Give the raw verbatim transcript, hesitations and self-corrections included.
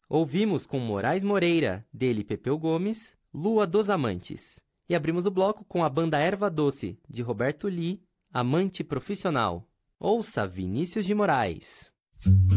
Ouvimos com Moraes Moreira, dele Pepeu Gomes, Lua dos Amantes. E abrimos o bloco com a banda Erva Doce, de Roberto Lee, Amante Profissional. Ouça Vinícius de Moraes.